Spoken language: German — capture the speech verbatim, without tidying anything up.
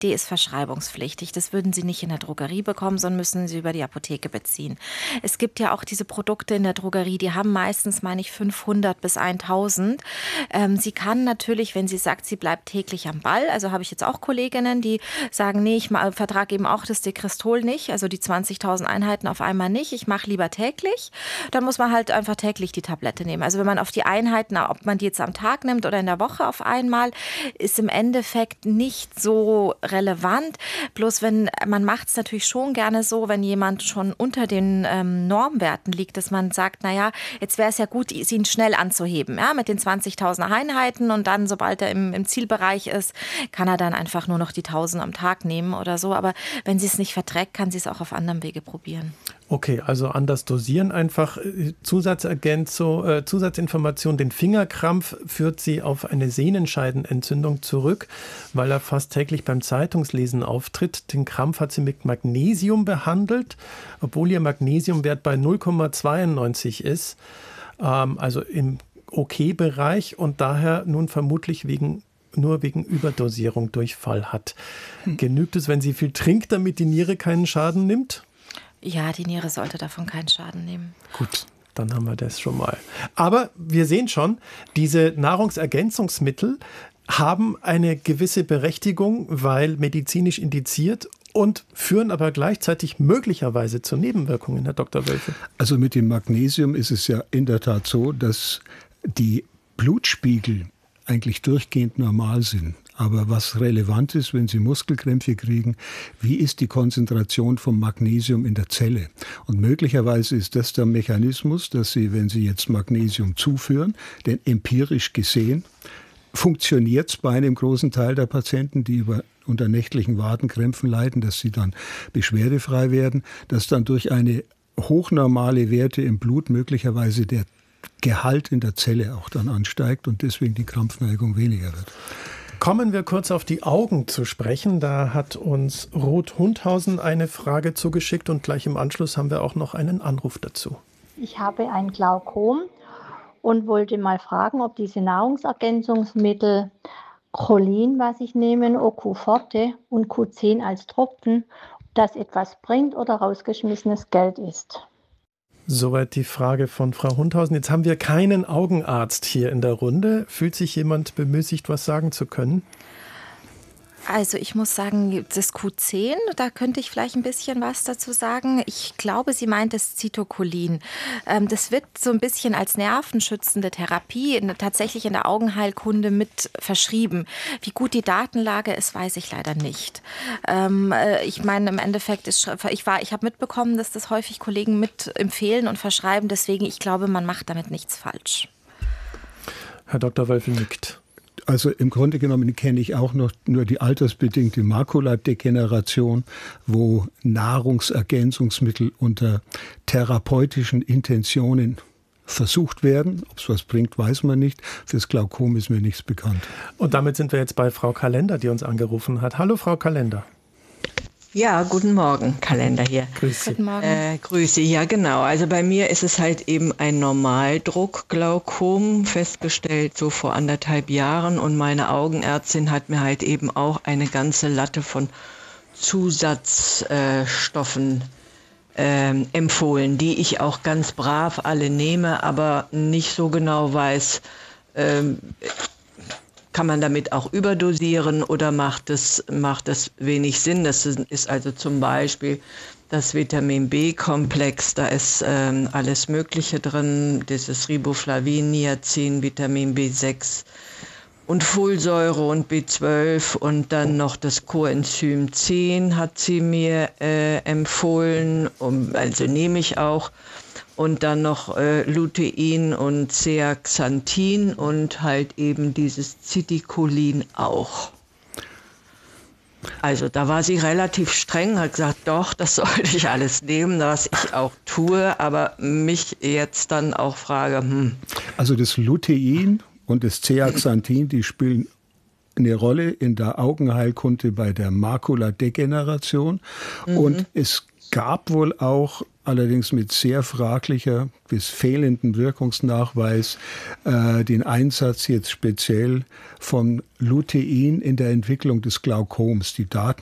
die ist verschreibungspflichtig. Das würden Sie nicht in der Drogerie bekommen, sondern müssen Sie über die Apotheke beziehen. Es gibt ja auch diese Produkte in der Drogerie, die haben meistens, meine ich, fünfhundert bis tausend. Ähm, sie kann natürlich, wenn sie sagt, sie bleibt täglich am Ball, also habe ich jetzt auch Kolleginnen, die sagen, nee, ich vertrage eben auch das Dekristol nicht, also die zwanzigtausend Einheiten auf einmal nicht, ich mache lieber täglich. Dann muss man halt einfach täglich die Tablette nehmen. Also wenn man auf die Einheiten, ob man die jetzt am Tag nimmt oder in der Woche auf einmal, ist im Endeffekt nicht so relevant. Bloß wenn, man macht es natürlich schon gerne so, wenn jemand schon unter den ähm, Normwerten liegt, dass man sagt, naja, jetzt wäre es ja gut, ihn schnell anzuheben, ja, mit den zwanzigtausend Einheiten und dann, sobald er im, im Zielbereich ist, kann er dann einfach nur noch die tausend am Tag nehmen oder so. Aber wenn sie es nicht verträgt, kann sie es auch auf anderem Wege probieren. Okay, also anders dosieren, einfach Zusatzergänzung, äh, Zusatzinformation, den Fingerkrampf führt sie auf eine Sehnenscheidenentzündung zurück, weil er fast täglich beim Zeitungslesen auftritt. Den Krampf hat sie mit Magnesium behandelt, obwohl ihr Magnesiumwert bei null Komma zweiundneunzig ist, ähm, also im Okay-Bereich und daher nun vermutlich wegen nur wegen Überdosierung Durchfall hat. Hm. Genügt es, wenn sie viel trinkt, damit die Niere keinen Schaden nimmt? Ja, die Niere sollte davon keinen Schaden nehmen. Gut, dann haben wir das schon mal. Aber wir sehen schon, diese Nahrungsergänzungsmittel haben eine gewisse Berechtigung, weil medizinisch indiziert und führen aber gleichzeitig möglicherweise zu Nebenwirkungen, Herr Doktor Wölfe. Also mit dem Magnesium ist es ja in der Tat so, dass die Blutspiegel eigentlich durchgehend normal sind. Aber was relevant ist, wenn Sie Muskelkrämpfe kriegen, wie ist die Konzentration vom Magnesium in der Zelle? Und möglicherweise ist das der Mechanismus, dass Sie, wenn Sie jetzt Magnesium zuführen, denn empirisch gesehen funktioniert es bei einem großen Teil der Patienten, die über unter nächtlichen Wadenkrämpfen leiden, dass sie dann beschwerdefrei werden, dass dann durch eine hochnormale Werte im Blut möglicherweise der Gehalt in der Zelle auch dann ansteigt und deswegen die Krampfneigung weniger wird. Kommen wir kurz auf die Augen zu sprechen. Da hat uns Ruth Hundhausen eine Frage zugeschickt und gleich im Anschluss haben wir auch noch einen Anruf dazu. Ich habe ein Glaukom und wollte mal fragen, ob diese Nahrungsergänzungsmittel Cholin, was ich nehme, O Q Forte und Q zehn als Tropfen, das etwas bringt oder rausgeschmissenes Geld ist. Soweit die Frage von Frau Hundhausen. Jetzt haben wir keinen Augenarzt hier in der Runde. Fühlt sich jemand bemüßigt, was sagen zu können? Also ich muss sagen, das Q zehn, da könnte ich vielleicht ein bisschen was dazu sagen. Ich glaube, sie meint das Citocholin. Das wird so ein bisschen als nervenschützende Therapie in, tatsächlich in der Augenheilkunde mit verschrieben. Wie gut die Datenlage ist, weiß ich leider nicht. Ich meine, im Endeffekt, ist, ich, war, ich habe mitbekommen, dass das häufig Kollegen mit empfehlen und verschreiben. Deswegen, ich glaube, man macht damit nichts falsch. Herr Doktor Wölfe nickt. Also im Grunde genommen kenne ich auch noch nur die altersbedingte Makuladegeneration, wo Nahrungsergänzungsmittel unter therapeutischen Intentionen versucht werden. Ob es was bringt, weiß man nicht. Fürs Glaukom ist mir nichts bekannt. Und damit sind wir jetzt bei Frau Kalender, die uns angerufen hat. Hallo, Frau Kalender. Ja, guten Morgen, Kalender hier. Grüß Sie. Guten Morgen. Äh, Grüße, ja genau. Also bei mir ist es halt eben ein Normaldruckglaukom, festgestellt so vor anderthalb Jahren. Und meine Augenärztin hat mir halt eben auch eine ganze Latte von Zusatzstoffen äh, empfohlen, die ich auch ganz brav alle nehme, aber nicht so genau weiß, äh, kann man damit auch überdosieren oder macht es, macht es wenig Sinn? Das ist also zum Beispiel das Vitamin B-Komplex, da ist ähm, alles Mögliche drin, dieses Riboflavin, Niacin, Vitamin B sechs und Folsäure und B zwölf und dann noch das Coenzym zehn hat sie mir äh, empfohlen, um, also nehme ich auch. Und dann noch äh, Lutein und Zeaxanthin und halt eben dieses Citocholin auch. Also da war sie relativ streng, hat gesagt, doch, das sollte ich alles nehmen, was ich auch tue, aber mich jetzt dann auch frage, hm. Also das Lutein und das Zeaxanthin, die spielen eine Rolle in der Augenheilkunde bei der Makuladegeneration. Mhm. Und es gab wohl auch allerdings mit sehr fraglicher bis fehlendem Wirkungsnachweis, äh, den Einsatz jetzt speziell von Lutein in der Entwicklung des Glaukoms. Die Daten